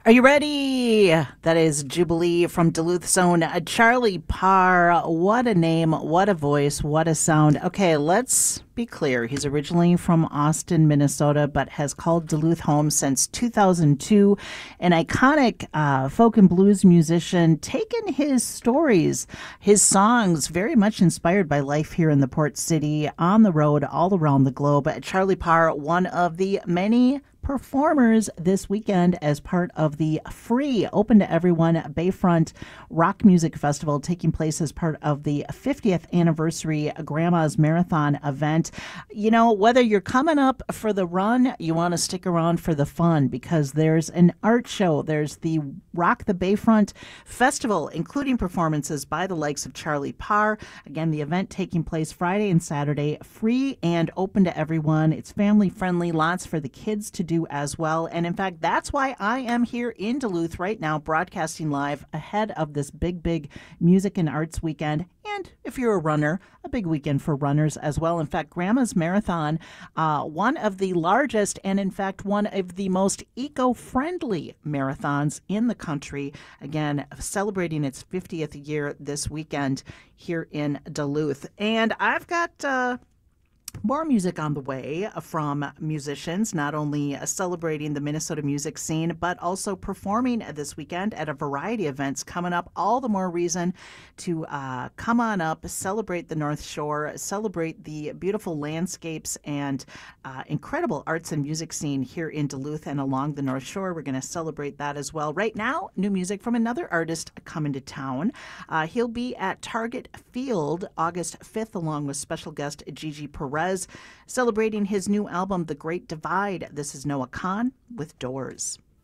Are you ready? That is Jubilee from Duluth's own Charlie Parr. What a name, what a voice, what a sound. Okay, let's be clear. He's originally from Austin, Minnesota, but has called Duluth home since 2002. An iconic folk and blues musician, taking his stories, his songs, very much inspired by life here in the port city, on the road, all around the globe. Charlie Parr, one of the many performers this weekend as part of the free open to everyone Bayfront Rock Music Festival, taking place as part of the 50th anniversary Grandma's Marathon event. You know, whether you're coming up for the run, you want to stick around for the fun, because there's an art show. There's the Rock the Bayfront Festival, including performances by the likes of Charlie Parr. Again, the event taking place Friday and Saturday, free and open to everyone. It's family friendly, lots for the kids to do as well. And in fact, that's why I am here in Duluth right now, broadcasting live ahead of this big music and arts weekend. And if you're a runner, a big weekend for runners as well. In fact, Grandma's Marathon, one of the largest and in fact one of the most eco-friendly marathons in the country. Again, celebrating its 50th year this weekend here in Duluth. And I've got more music on the way from musicians, not only celebrating the Minnesota music scene, but also performing this weekend at a variety of events coming up. All the more reason to come on up, celebrate the North Shore, celebrate the beautiful landscapes and incredible arts and music scene here in Duluth and along the North Shore. We're going to celebrate that as well. Right now, new music from another artist coming to town. He'll be at Target Field August 5th, along with special guest Gigi Perez, celebrating his new album, The Great Divide. This is Noah Kahan with Doors.